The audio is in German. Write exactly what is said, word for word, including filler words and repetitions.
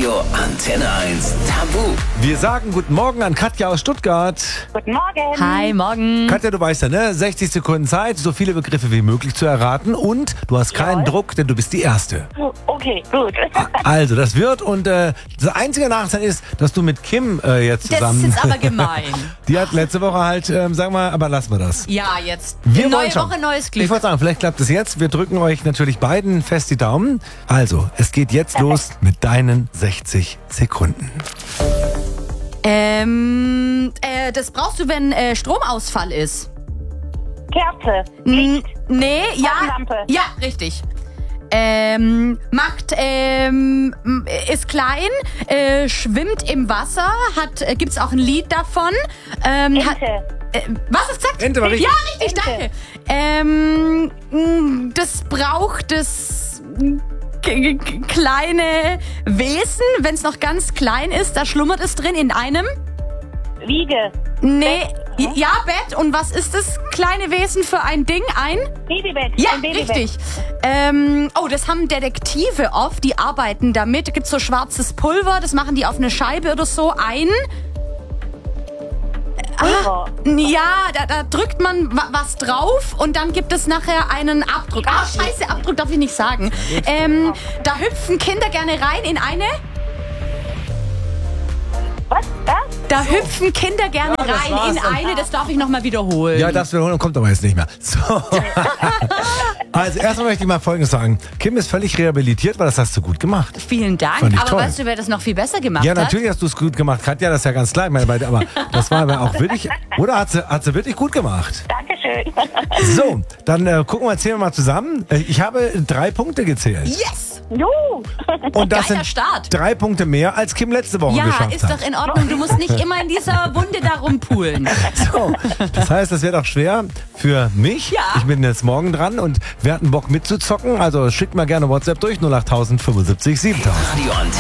Radio Antenne eins Tabu. Wir sagen guten Morgen an Katja aus Stuttgart. Guten Morgen. Hi, morgen. Katja, du weißt ja, ne? sechzig Sekunden Zeit, so viele Begriffe wie möglich zu erraten. Und du hast keinen Jawohl. Druck, denn du bist die Erste. Okay, gut. Also, das wird. Und äh, das einzige Nachteil ist, dass du mit Kim äh, jetzt Das zusammen... ist jetzt aber gemein. Die hat letzte Woche halt, ähm, sagen wir, aber lassen wir das. Ja, jetzt. Wir Neue wollen schon. Woche, neues Ich Glück. wollte sagen, vielleicht klappt es jetzt. Wir drücken euch natürlich beiden fest die Daumen. Also, es geht jetzt los mit deinen sechzig Sekunden. Ähm, äh, das brauchst du, wenn äh, Stromausfall ist. Kerze. N nee, ja. Taschenlampe. Ja, richtig. Ähm, macht, ähm, ist klein, äh, schwimmt im Wasser, hat, äh, gibt's auch ein Lied davon. Ähm, hat, Ente. äh, was hast du gesagt? Ente war richtig. Ja, richtig, Ente. danke. Ähm, mh, das braucht das k- k- kleine Wesen, wenn es noch ganz klein ist, da schlummert es drin in einem. Wiege. Nee, ja, Bett. Und was ist das kleine Wesen für ein Ding? Ein? Babybett. Ja, Ein Babybett. richtig. Ähm, oh, das haben Detektive oft, die arbeiten damit. Da gibt's so schwarzes Pulver, das machen die auf eine Scheibe oder so ein. Pulver. Ja, da, da drückt man wa- was drauf und dann gibt es nachher einen Abdruck. Ah, scheiße, Abdruck darf ich nicht sagen. Ähm, da hüpfen Kinder gerne rein in eine... Was? Das? Da hüpfen Kinder gerne Ja, das rein war's in dann. eine, das darf ich nochmal wiederholen. Ja, das wiederholen kommt aber jetzt nicht mehr. So. Also erstmal möchte ich mal Folgendes sagen. Kim ist völlig rehabilitiert, weil das hast du gut gemacht. Vielen Dank. Fand ich Aber toll. weißt du, wer das noch viel besser gemacht Ja, hat? natürlich hast du es gut gemacht. Katja, das ist ja ganz klar. Ich meine, bei- aber das war aber auch wirklich, oder hat sie, hat sie wirklich gut gemacht. Dankeschön. So, dann äh, gucken wir, zählen wir mal zusammen. Äh, Ich habe drei Punkte gezählt. Yes! Juhu. Und das Geiler sind Start. drei Punkte mehr, als Kim letzte Woche Ja, geschafft ist hat. doch in Ordnung. Du musst nicht immer in dieser Wunde da rumpulen. So, das heißt, das wird auch schwer für mich. Ja. Ich bin jetzt morgen dran und wir hatten Bock mitzuzocken. Also schickt mal gerne WhatsApp durch null acht fünfundsiebzig siebentausend. Radio Antenne.